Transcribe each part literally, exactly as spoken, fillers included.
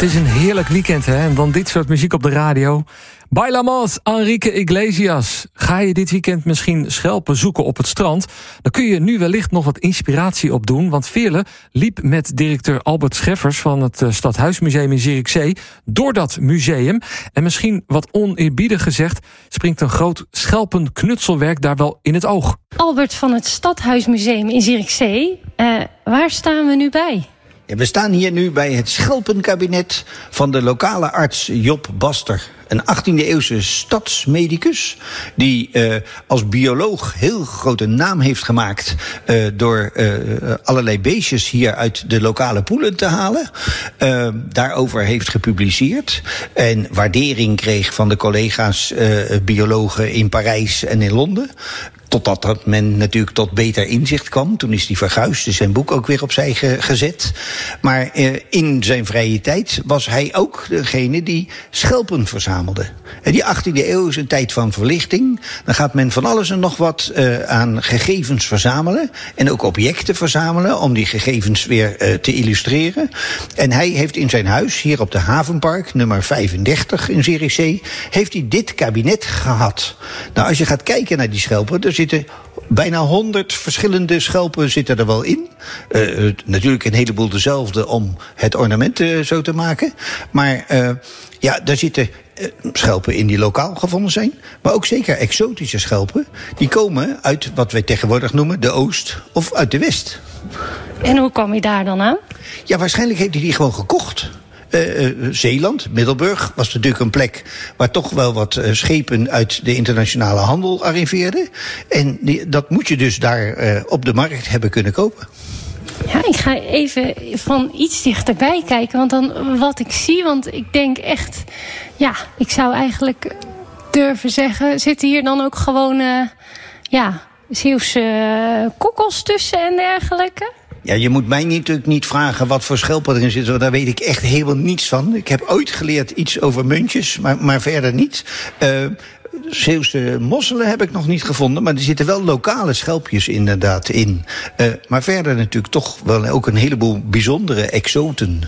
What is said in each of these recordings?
Het is een heerlijk weekend, hè? En dan dit soort muziek op de radio. Bailamos, Enrique Iglesias. Ga je dit weekend misschien schelpen zoeken op het strand? Dan kun je nu wellicht nog wat inspiratie opdoen. Want Veerle liep met directeur Albert Scheffers van het Stadhuismuseum in Zierikzee door dat museum. En misschien wat oneerbiedig gezegd springt een groot schelpenknutselwerk daar wel in het oog. Albert van het Stadhuismuseum in Zierikzee. Uh, waar staan we nu bij? Ja, we staan hier nu bij het schelpenkabinet van de lokale arts Job Baster. Een achttiende eeuwse stadsmedicus die uh, als bioloog heel grote naam heeft gemaakt uh, door uh, allerlei beestjes hier uit de lokale poelen te halen. Uh, daarover heeft gepubliceerd en waardering kreeg van de collega's uh, biologen in Parijs en in Londen. Totdat men natuurlijk tot beter inzicht kwam. Toen is hij verguisd, is zijn boek ook weer opzij ge- gezet. Maar eh, in zijn vrije tijd was hij ook degene die schelpen verzamelde. En die achttiende eeuw is een tijd van verlichting. Dan gaat men van alles en nog wat uh, aan gegevens verzamelen. En ook objecten verzamelen om die gegevens weer uh, te illustreren. En hij heeft in zijn huis, hier op de Havenpark, nummer vijfendertig in Zierikzee, heeft hij dit kabinet gehad. Nou, als je gaat kijken naar die schelpen, er zitten bijna honderd verschillende schelpen zitten er wel in. Uh, natuurlijk een heleboel dezelfde om het ornament uh, zo te maken. Maar uh, ja, daar zitten uh, schelpen in die lokaal gevonden zijn. Maar ook zeker exotische schelpen. Die komen uit wat wij tegenwoordig noemen de Oost of uit de West. En hoe kwam je daar dan aan? Ja, waarschijnlijk heeft hij die gewoon gekocht. Uh, uh, Zeeland, Middelburg, was natuurlijk een plek waar toch wel wat uh, schepen uit de internationale handel arriveerden. En die, dat moet je dus daar uh, op de markt hebben kunnen kopen. Ja, ik ga even van iets dichterbij kijken, want dan wat ik zie, want ik denk echt, ja, ik zou eigenlijk durven zeggen, zitten hier dan ook gewoon, uh, ja, Zeeuwse uh, kokkels tussen en dergelijke? Ja, je moet mij natuurlijk niet vragen wat voor schelpen erin zitten, want daar weet ik echt helemaal niets van. Ik heb ooit geleerd iets over muntjes, maar, maar verder niet. Uh, Zeeuwse mosselen heb ik nog niet gevonden, maar er zitten wel lokale schelpjes inderdaad in. Uh, maar verder natuurlijk toch wel ook een heleboel bijzondere exoten.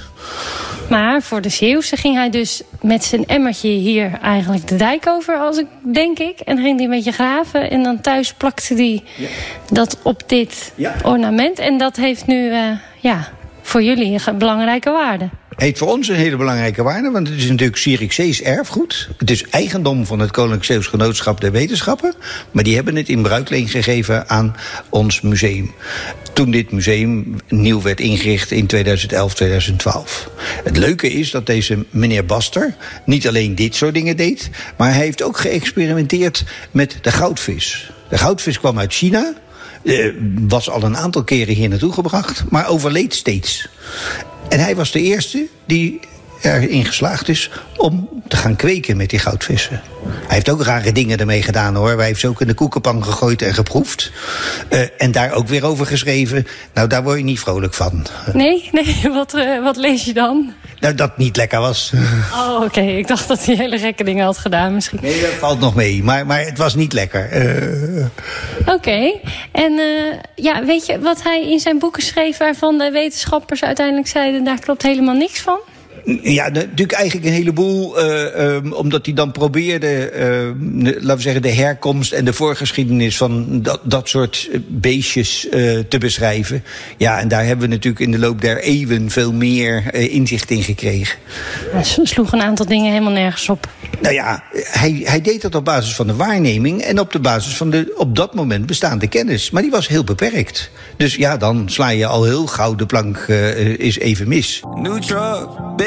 Maar voor de Zeeuwse ging hij dus met zijn emmertje hier eigenlijk de dijk over, als ik denk ik. En ging hij een beetje graven en dan thuis plakte hij ja. dat op dit ja. ornament. En dat heeft nu uh, ja, voor jullie een belangrijke waarde. Het heeft voor ons een hele belangrijke waarde, want het is natuurlijk Zierikzees erfgoed. Het is eigendom van het Koninklijk Zeeuws Genootschap der Wetenschappen, maar die hebben het in bruikleen gegeven aan ons museum. Toen dit museum nieuw werd ingericht in tweeduizend elf, tweeduizend twaalf. Het leuke is dat deze meneer Baster niet alleen dit soort dingen deed, maar hij heeft ook geëxperimenteerd met de goudvis. De goudvis kwam uit China, was al een aantal keren hier naartoe gebracht, maar overleed steeds. En hij was de eerste die erin geslaagd is om te gaan kweken met die goudvissen. Hij heeft ook rare dingen ermee gedaan, hoor. Hij heeft ze ook in de koekenpan gegooid en geproefd. Uh, en daar ook weer over geschreven. Nou, daar word je niet vrolijk van. Nee? Nee? Wat, uh, wat lees je dan? Nou, dat het niet lekker was. Oh, oké. Okay. Ik dacht dat hij hele gekke dingen had gedaan misschien. Nee, dat valt nog mee. Maar, maar het was niet lekker. Uh... Oké. Okay. En uh, ja, weet je wat hij in zijn boeken schreef, waarvan de wetenschappers uiteindelijk zeiden, daar klopt helemaal niks van? Ja, natuurlijk eigenlijk een heleboel, uh, um, omdat hij dan probeerde, uh, laten we zeggen, de herkomst en de voorgeschiedenis van dat, dat soort beestjes uh, te beschrijven. Ja, en daar hebben we natuurlijk in de loop der eeuwen veel meer uh, inzicht in gekregen. Hij sloeg een aantal dingen helemaal nergens op. Nou ja, hij, hij deed dat op basis van de waarneming en op de basis van de op dat moment bestaande kennis. Maar die was heel beperkt. Dus ja, dan sla je al heel gauw de plank uh, is even mis. New truck.